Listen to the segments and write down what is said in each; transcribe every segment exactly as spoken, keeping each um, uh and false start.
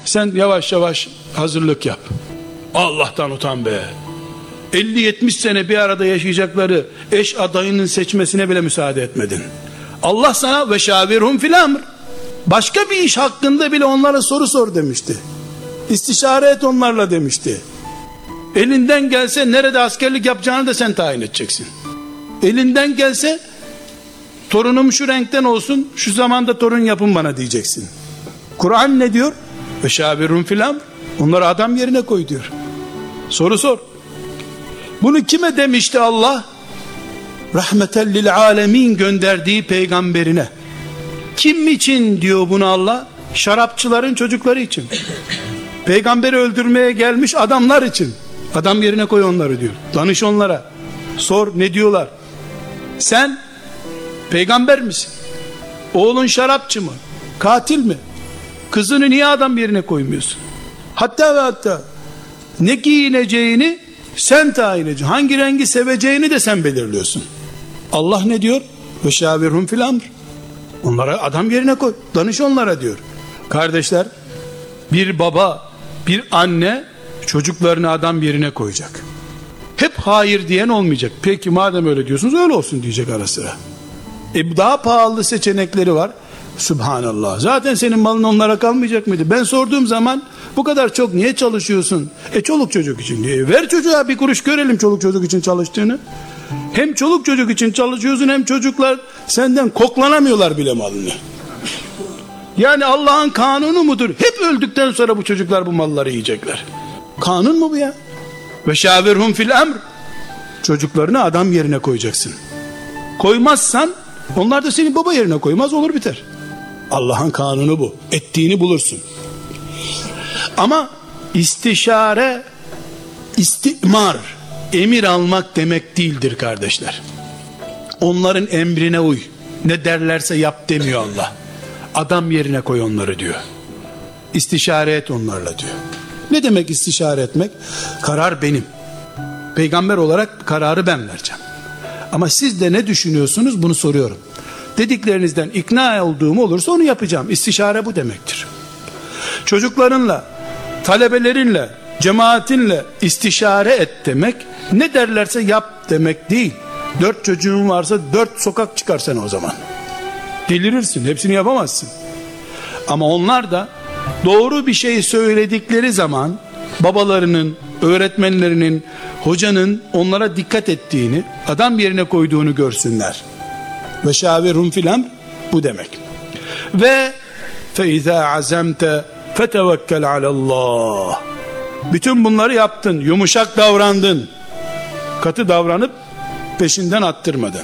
Sen yavaş yavaş hazırlık yap. Allah'tan utan be. elli yetmiş sene bir arada yaşayacakları eş adayının seçmesine bile müsaade etmedin. Allah sana ve şavirhum fil amr, başka bir iş hakkında bile onlara soru sor demişti. İstişare et onlarla demişti. Elinden gelse nerede askerlik yapacağını da sen tayin edeceksin. Elinden gelse torunum şu renkten olsun, şu zamanda torun yapın bana diyeceksin. Kur'an ne diyor? Ve şavirhum fil amr, onları adam yerine koy diyor. Soru sor. Bunu kime demişti Allah? Rahmeten lil alemin gönderdiği peygamberine. Kim için diyor bunu Allah? Şarapçıların çocukları için. Peygamberi öldürmeye gelmiş adamlar için. Adam yerine koy onları diyor. Danış onlara. Sor ne diyorlar? Sen peygamber misin? Oğlun şarapçı mı? Katil mi? Kızını niye adam yerine koymuyorsun? Hatta ve hatta ne giyineceğini sen tayin ediyorsun. Hangi rengi seveceğini de sen belirliyorsun. Allah ne diyor? Ve şavirhum fil amr. Onlara adam yerine koy. Danış onlara diyor. Kardeşler, bir baba, bir anne çocuklarını adam yerine koyacak. Hep hayır diyen olmayacak. Peki madem öyle diyorsunuz öyle olsun diyecek ara sıra. E daha pahalı seçenekleri var. Subhanallah. Zaten senin malın onlara kalmayacak mıydı? Ben sorduğum zaman bu kadar çok niye çalışıyorsun? E çoluk çocuk için diye. Ver çocuğa bir kuruş görelim çoluk çocuk için çalıştığını. Hem çoluk çocuk için çalışıyorsun hem çocuklar senden koklanamıyorlar bile malını. Yani Allah'ın kanunu mudur? Hep öldükten sonra bu çocuklar bu malları yiyecekler. Kanun mu bu ya? Ve şavirhum fil amr. Çocuklarını adam yerine koyacaksın. Koymazsan onlar da seni baba yerine koymaz, olur biter. Allah'ın kanunu bu. Ettiğini bulursun. Ama istişare, istimar, emir almak demek değildir kardeşler. Onların emrine uy. Ne derlerse yap demiyor Allah. Adam yerine koy onları diyor. İstişare et onlarla diyor. Ne demek istişare etmek? Karar benim. Peygamber olarak kararı ben vereceğim. Ama siz de ne düşünüyorsunuz bunu soruyorum. Dediklerinizden ikna olduğum olursa onu yapacağım. İstişare bu demektir. Çocuklarınla, talebelerinle, cemaatinle istişare et demek, ne derlerse yap demek değil. Dört çocuğun varsa dört sokak çıkar sen o zaman. Delirirsin, hepsini yapamazsın. Ama onlar da doğru bir şey söyledikleri zaman babalarının, öğretmenlerinin, hocanın onlara dikkat ettiğini, adam yerine koyduğunu görsünler. Ve şavirhum fil amr bu demek. Ve fe izâ azemte fetevekkel alallah. Bütün bunları yaptın, yumuşak davrandın, katı davranıp peşinden attırmadın.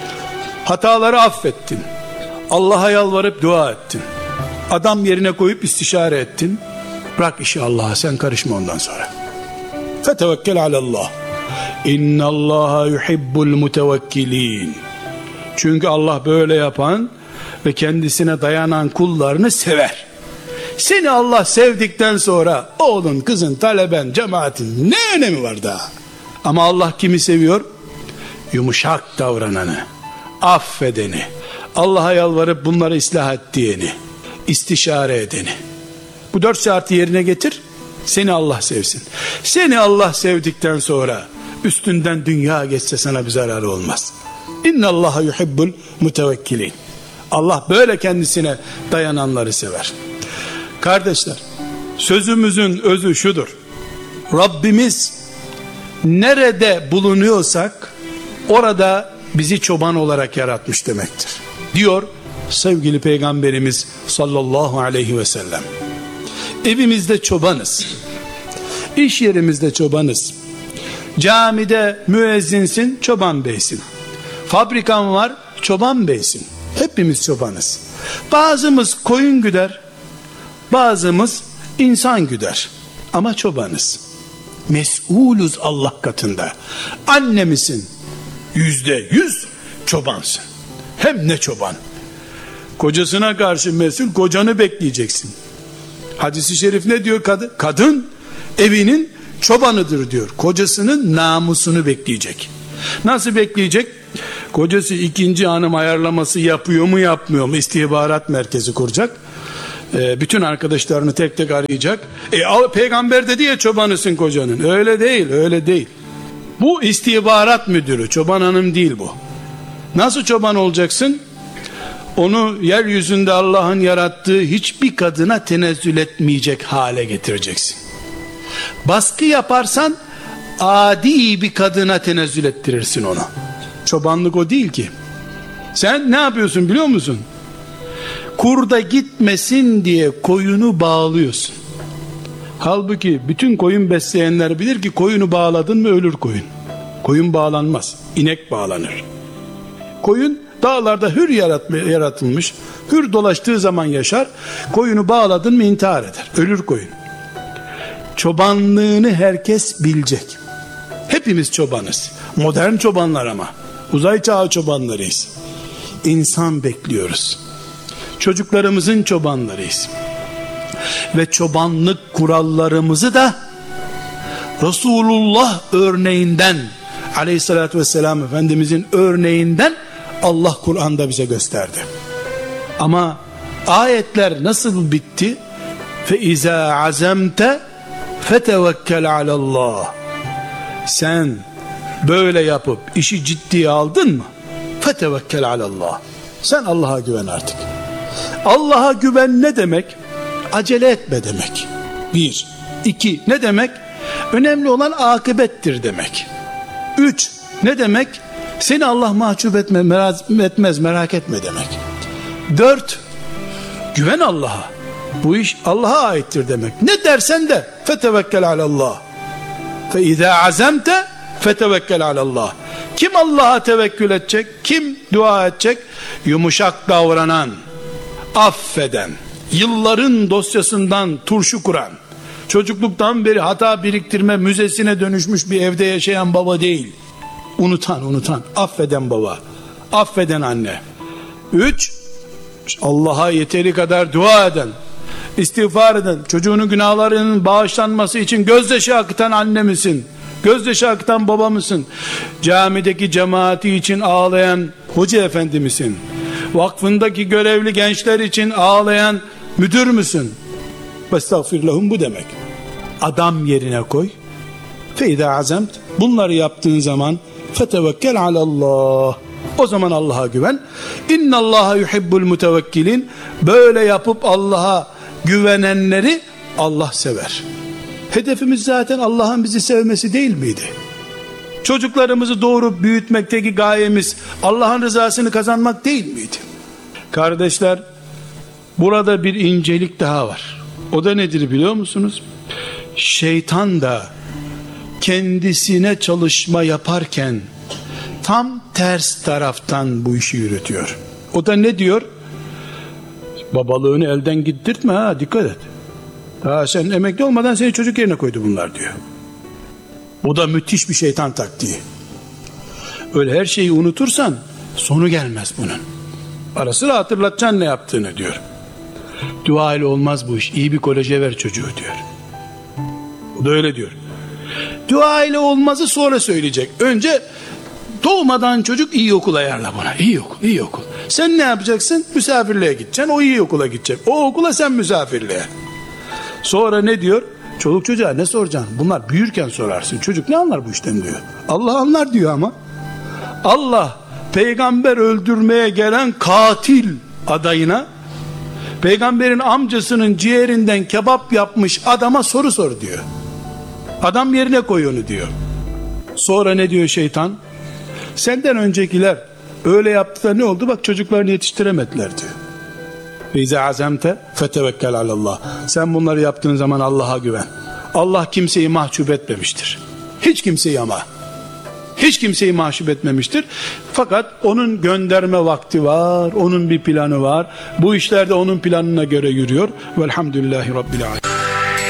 Hataları affettin, Allah'a yalvarıp dua ettin, adam yerine koyup istişare ettin. Bırak işi Allah'a, sen karışma ondan sonra. Fetevekkel alallah. İnnallaha yuhibbul mutevekkilin. Çünkü Allah böyle yapan ve kendisine dayanan kullarını sever. Seni Allah sevdikten sonra oğlun, kızın, taleben, cemaatin ne önemi var daha? Ama Allah kimi seviyor? Yumuşak davrananı, affedeni, Allah'a yalvarıp bunları ıslah et diyeni, istişare edeni. Bu dört şartı yerine getir, seni Allah sevsin. Seni Allah sevdikten sonra üstünden dünya geçse sana bir zararı olmaz. İnnallaha yuhibbul mutevekkilin. Allah böyle kendisine dayananları sever. Kardeşler, sözümüzün özü şudur: Rabbimiz nerede bulunuyorsak orada bizi çoban olarak yaratmış demektir diyor sevgili Peygamberimiz sallallahu aleyhi ve sellem. Evimizde çobanız, iş yerimizde çobanız, camide müezzinsin, çoban beysin, fabrikan var, çoban beysin. Hepimiz çobanız. Bazımız koyun güder, bazımız insan güder, ama çobanız. Mes'uluz Allah katında. Anne misin? Yüzde yüz çobansın. Hem ne çoban. Kocasına karşı mesul, kocanı bekleyeceksin. Hadis-i şerif ne diyor kadın? Kadın evinin çobanıdır diyor. Kocasının namusunu bekleyecek. Nasıl bekleyecek? Kocası ikinci hanım ayarlaması yapıyor mu yapmıyor mu istihbarat merkezi kuracak. Ee, bütün arkadaşlarını tek tek arayacak. E, peygamber dedi ya çobanısın kocanın. Öyle değil, öyle değil. Bu istihbarat müdürü, çoban hanım değil bu. Nasıl çoban olacaksın? Onu yeryüzünde Allah'ın yarattığı hiçbir kadına tenezzül etmeyecek hale getireceksin. Baskı yaparsan adi bir kadına tenezzül ettirirsin onu. Çobanlık o değil ki. Sen ne yapıyorsun biliyor musun? Kurda gitmesin diye koyunu bağlıyorsun. Halbuki bütün koyun besleyenler bilir ki koyunu bağladın mı ölür koyun. Koyun bağlanmaz, inek bağlanır. Koyun dağlarda hür yaratılmış, hür dolaştığı zaman yaşar. Koyunu bağladın mı intihar eder, ölür koyun. Çobanlığını herkes bilecek. Hepimiz çobanız. Modern çobanlar ama. Uzay çağı çobanlarıyız. İnsan bekliyoruz. Çocuklarımızın çobanlarıyız. Ve çobanlık kurallarımızı da Resulullah örneğinden, aleyhissalatü vesselam Efendimizin örneğinden Allah Kur'an'da bize gösterdi. Ama ayetler nasıl bitti? فَاِذَا عَزَمْتَ فَتَوَكَّلْ عَلَى اللّٰهِ. Sen böyle yapıp işi ciddiye aldın mı? فَتَوَكَّلْ عَلَى اللّٰهِ. Sen Allah'a güven artık. Allah'a güven ne demek? Acele etme demek. Bir. İki. Ne demek? Önemli olan akıbettir demek. Üç. Ne demek? Seni Allah mahcup etme, merak, etmez, merak etme demek. Dört. Güven Allah'a. Bu iş Allah'a aittir demek. Ne dersen de fetevekkel alallah. Fe izâ azemte fetevekkel alallah. Kim Allah'a tevekkül edecek? Kim dua edecek? Yumuşak davranan, affeden, yılların dosyasından turşu kuran, çocukluktan beri hata biriktirme müzesine dönüşmüş bir evde yaşayan baba değil. Unutan, unutan, affeden baba, affeden anne. Üç, Allah'a yeteri kadar dua eden, istiğfar eden, çocuğunun günahlarının bağışlanması için gözyaşı akıtan anne misin? Gözyaşı akıtan baba mısın? Camideki cemaati için ağlayan hoca efendi misin? Vakfındaki görevli gençler için ağlayan müdür müsün? Estağfirullah, bu demek. Adam yerine koy. Feyda azemt. Bunları yaptığın zaman fetevekkel alallah. O zaman Allah'a güven. İnnallaha yuhibbul mutevekkilin. Böyle yapıp Allah'a güvenenleri Allah sever. Hedefimiz zaten Allah'ın bizi sevmesi değil miydi? Çocuklarımızı doğurup büyütmekteki gayemiz Allah'ın rızasını kazanmak değil miydi? Kardeşler, burada bir incelik daha var. O da nedir biliyor musunuz? Şeytan da kendisine çalışma yaparken tam ters taraftan bu işi yürütüyor. O da ne diyor? Babalığını elden gittirtme ha, dikkat et. Daha sen emekli olmadan seni çocuk yerine koydu bunlar diyor. Bu da müthiş bir şeytan taktiği. Öyle her şeyi unutursan sonu gelmez bunun. Ara sıra hatırlatacaksın ne yaptığını diyor. Dua ile olmaz bu iş. İyi bir koleje ver çocuğu diyor. O da öyle diyor. Dua ile olmazı sonra söyleyecek. Önce doğmadan çocuk iyi okul ayarla bana. İyi okul, iyi okul. Sen ne yapacaksın? Misafirliğe gideceksin. O iyi okula gidecek. O okula sen misafirliğe. Sonra ne diyor? Çoluk çocuğa ne soracaksın? Bunlar büyürken sorarsın. Çocuk ne anlar bu işten diyor. Allah anlar diyor ama. Allah peygamber öldürmeye gelen katil adayına, peygamberin amcasının ciğerinden kebap yapmış adama soru sor diyor. Adam yerine koy onu diyor. Sonra ne diyor şeytan? Senden öncekiler öyle yaptılar, ne oldu? Bak çocuklarını yetiştiremediler diyor. İza azamte fetevekkel alallah. Sen bunları yaptığın zaman Allah'a güven. Allah kimseyi mahcup etmemiştir. Hiç kimseyi ama. Hiç kimseyi mahcup etmemiştir. Fakat onun gönderme vakti var. Onun bir planı var. Bu işlerde onun planına göre yürüyor. Velhamdülillahi Rabbil alemin.